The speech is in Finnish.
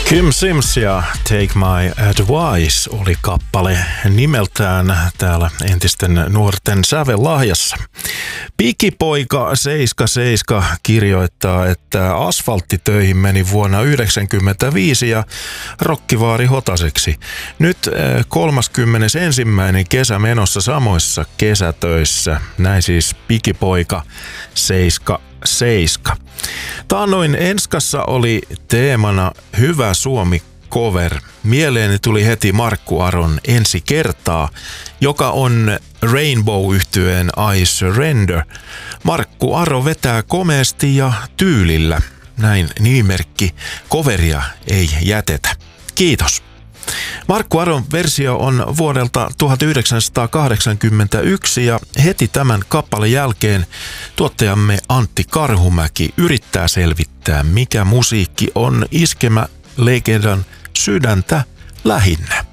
Kim Sims ja Take My Advice oli kappale nimeltään täällä entisten nuorten sävellahjassa. Pikipoika 77 kirjoittaa, että asfalttitöihin meni vuonna 1995 ja rokkivaari hotaseksi. Nyt 31. kesä menossa samoissa kesätöissä. Näin siis Pikipoika 77. Taannoin Enskassa oli teemana Hyvä Suomi cover. Mieleeni tuli heti Markku Aron Ensi kertaa, joka on Rainbow-yhtyeen I Surrender. Markku Aro vetää komeasti ja tyylillä. Näin nimimerkki coveria ei jätetä. Kiitos. Markku Aron versio on vuodelta 1981 ja heti tämän kappaleen jälkeen tuottajamme Antti Karhumäki yrittää selvittää, mikä musiikki on iskemälegendan sydäntä lähinnä.